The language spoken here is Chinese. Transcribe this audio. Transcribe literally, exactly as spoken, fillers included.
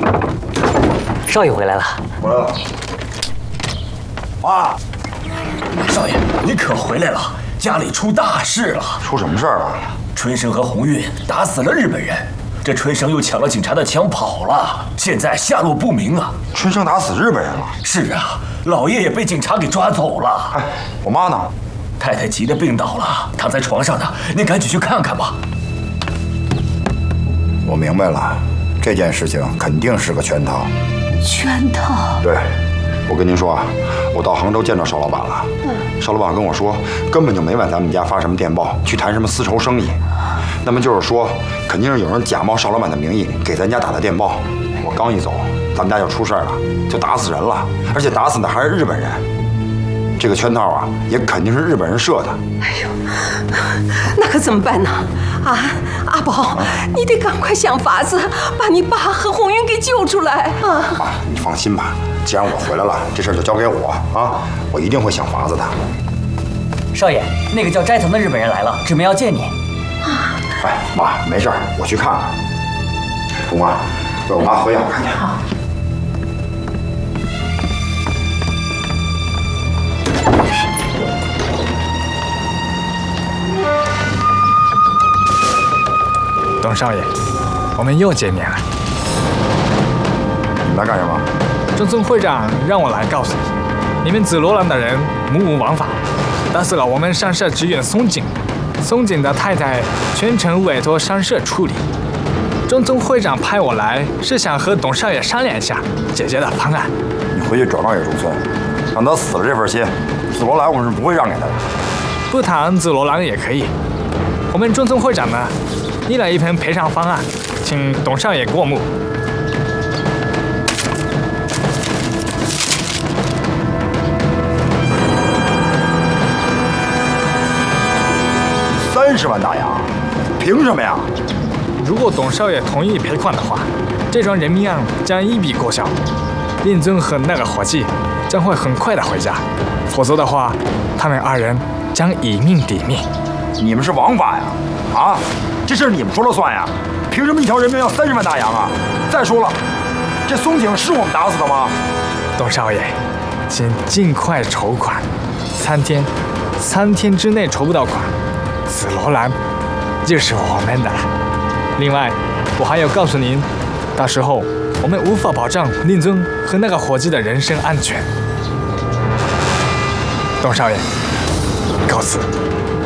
少爷回来了。 回来了。妈， 少爷，你可回来了！家里出大事了。 出什么事儿了？ 春生和鸿运打死了日本人，这春生又抢了警察的枪跑了，现在下落不明啊。 春生打死日本人了？ 是啊，老爷也被警察给抓走了。 哎，我妈呢？ 太太急得病倒了，躺在床上呢，您赶紧去看看吧。 我明白了，这件事情肯定是个圈套。 圈套？ 对，我跟您说啊，我到杭州见着邵老板了。嗯，邵老板跟我说，根本就没往咱们家发什么电报，去谈什么丝绸生意。那么就是说，肯定是有人假冒邵老板的名义给咱家打的电报。我刚一走，咱们家就出事了，就打死人了，而且打死的还是日本人。这个圈套啊，也肯定是日本人设的。 哎呦，那可怎么办呢？啊，阿宝，你得赶快想法子把你爸和红云给救出来啊！ 妈，你放心吧，既然我回来了，这事儿就交给我啊，我一定会想法子的。 少爷，那个叫斋藤的日本人来了，指明要见你。 啊！ 哎，妈，没事儿，我去看看。红妈，给我妈回药看去。 好。 董少爷，我们又见面了。 你们来干什么？ 中村会长让我来告诉你，你们紫罗兰的人目无王法，打死了我们商社职员松井，松井的太太全程委托商社处理。中村会长派我来，是想和董少爷商量一下解决的方案。 你回去找张野中村，让他死了这份心，紫罗兰我是不会让给他的。 不谈紫罗兰也可以。我们中村会长呢？拟了一份赔偿方案，请董少爷过目。 三十万大洋，凭什么呀？ 如果董少爷同意赔款的话，这桩人命案将一笔勾销，令尊和那个伙计将会很快的回家，否则的话，他们二人将以命抵命。 你们是王法呀！啊！这事你们说了算呀？凭什么一条人命要三十万大洋啊？再说了，这松井是我们打死的吗？ 董少爷，请尽快筹款，三天，三天之内筹不到款，紫罗兰就是我们的了。另外，我还要告诉您，到时候我们无法保障令尊和那个伙计的人身安全。董少爷，告辞。